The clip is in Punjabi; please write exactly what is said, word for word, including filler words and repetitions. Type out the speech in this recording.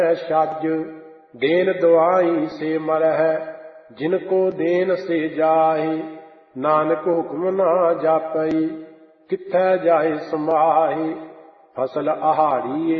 ਛੱਜ ਦੇਨ ਦੁਆਈ ਸੇ ਮਰਹਿ, ਜਿਨ ਕੋ ਦੇਨ ਸੇ ਜਾਹੀ। ਨਾਨਕ ਹੁਕਮ ਨਾ ਜਾਪਈ, ਕਿੱਥੈ ਜਾਏ ਸਮਾਹੀ। ਫਸਲ ਆਹਾੜੀਏ